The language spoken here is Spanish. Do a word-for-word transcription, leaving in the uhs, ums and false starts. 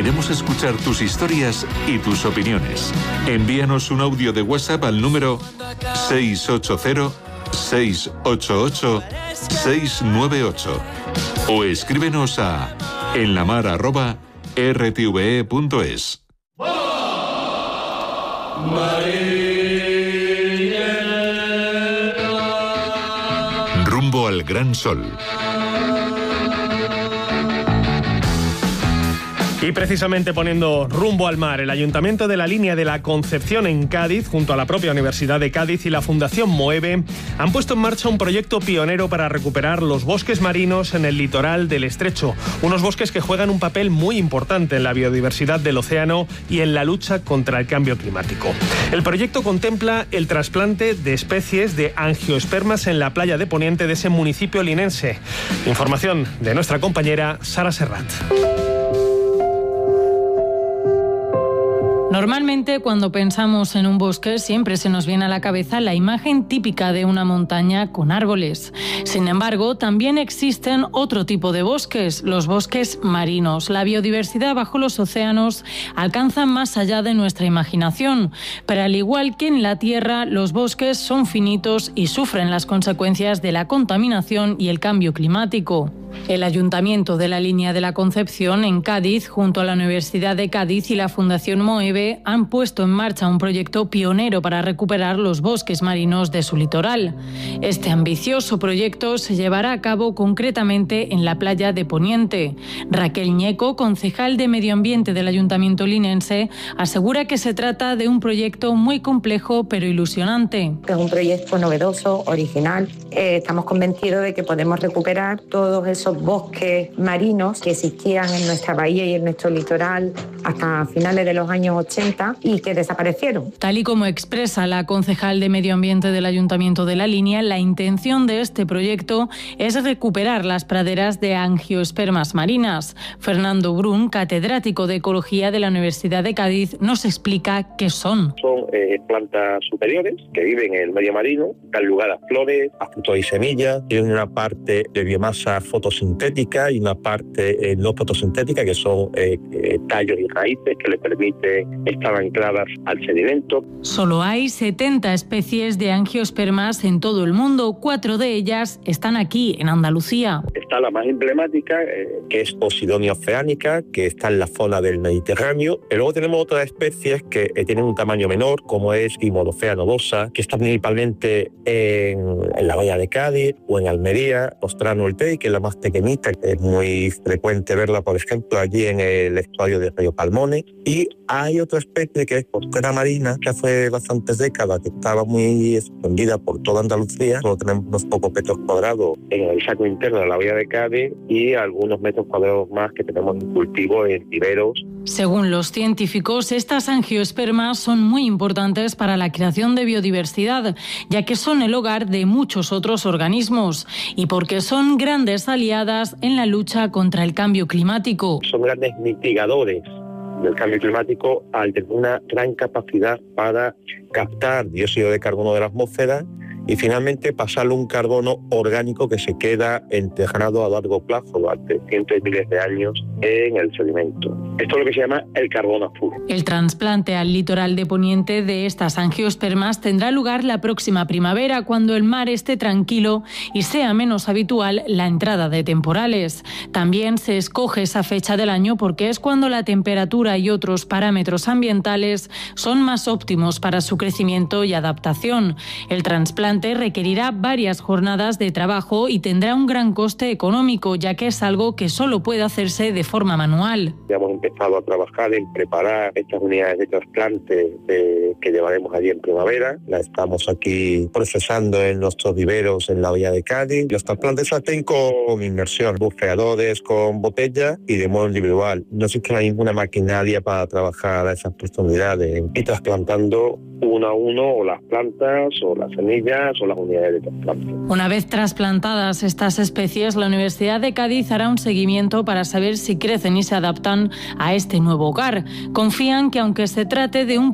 Queremos escuchar tus historias y tus opiniones. Envíanos un audio de WhatsApp al número seis ocho cero, seis ocho ocho, seis nueve ocho o escríbenos a enlamar arroba r t v e punto es. Rumbo al gran sol. Y precisamente poniendo rumbo al mar, el Ayuntamiento de la Línea de la Concepción en Cádiz, junto a la propia Universidad de Cádiz y la Fundación Moeve, han puesto en marcha un proyecto pionero para recuperar los bosques marinos en el litoral del Estrecho. Unos bosques que juegan un papel muy importante en la biodiversidad del océano y en la lucha contra el cambio climático. El proyecto contempla el trasplante de especies de angiospermas en la playa de Poniente de ese municipio linense. Información de nuestra compañera Sara Serrat. Normalmente, cuando pensamos en un bosque, siempre se nos viene a la cabeza la imagen típica de una montaña con árboles. Sin embargo, también existen otro tipo de bosques, los bosques marinos. La biodiversidad bajo los océanos alcanza más allá de nuestra imaginación. Pero al igual que en la Tierra, los bosques son finitos y sufren las consecuencias de la contaminación y el cambio climático. El Ayuntamiento de la Línea de la Concepción en Cádiz, junto a la Universidad de Cádiz y la Fundación Moeve, han puesto en marcha un proyecto pionero para recuperar los bosques marinos de su litoral. Este ambicioso proyecto se llevará a cabo concretamente en la playa de Poniente. Raquel Ñeco, concejal de Medio Ambiente del Ayuntamiento linense, asegura que se trata de un proyecto muy complejo pero ilusionante. Es un proyecto novedoso, original. Eh, estamos convencidos de que podemos recuperar todos esos bosques marinos que existían en nuestra bahía y en nuestro litoral hasta finales de los años ochenta y que desaparecieron. Tal y como expresa la concejal de Medio Ambiente del Ayuntamiento de la Línea, la intención de este proyecto es recuperar las praderas de angiospermas marinas. Fernando Brun, catedrático de Ecología de la Universidad de Cádiz, nos explica qué son. Son eh, plantas superiores que viven en el medio marino, dan lugar a flores, a frutos y semillas, tienen una parte de biomasa fotosintética y una parte eh, no fotosintética, que son eh, eh, tallos y raíces que le permiten estar ancladas al sedimento. Solo hay setenta especies de angiospermas en todo el mundo. Cuatro de ellas están aquí, en Andalucía. Está la más emblemática, eh, que es Posidonia oceanica, que está en la zona del Mediterráneo. Y luego tenemos otras especies que eh, tienen un tamaño menor, como es Dimorofea nodosa, que está principalmente en, en la bahía de Cádiz o en Almería. Ostrano oltei, que es la más pequeñita, que es muy frecuente verla, por ejemplo, allí en el estuario del río Palmones. Y hay otra especie que es Costera marina, que hace bastantes décadas que estaba muy extendida por toda Andalucía. Solo tenemos unos pocos metros cuadrados en el saco interno de la bahía de Cádiz y algunos metros cuadrados más que tenemos en cultivo en viveros. Según los científicos, estas angiospermas son muy importantes para la creación de biodiversidad, ya que son el hogar de muchos otros organismos y porque son grandes aliadas en la lucha contra el cambio climático. Son grandes mitigadores del cambio climático al tener una gran capacidad para captar dióxido de carbono de la atmósfera y finalmente pasarle un carbono orgánico que se queda enterrado a largo plazo, durante cientos de miles de años, en el sedimento. Esto es lo que se llama el carbono azul. El trasplante al litoral de Poniente de estas angiospermas tendrá lugar la próxima primavera, cuando el mar esté tranquilo y sea menos habitual la entrada de temporales. También se escoge esa fecha del año porque es cuando la temperatura y otros parámetros ambientales son más óptimos para su crecimiento y adaptación. El trasplante requerirá varias jornadas de trabajo y tendrá un gran coste económico, ya que es algo que solo puede hacerse de forma manual. Ya hemos empezado a trabajar en preparar estas unidades de trasplante eh, que llevaremos allí en primavera. La estamos aquí procesando en nuestros viveros en la bahía de Cádiz. Los trasplantes se hacen con inmersión, bufeadores con botella y de modo individual. No existe ninguna maquinaria para trabajar a esas profundidades. Y trasplantando uno a uno o las plantas o las semillas o las unidades de trasplante. Una vez trasplantadas estas especies, la Universidad de Cádiz hará un seguimiento para saber si crecen y se adaptan a este nuevo hogar. Confían que, aunque se trate de un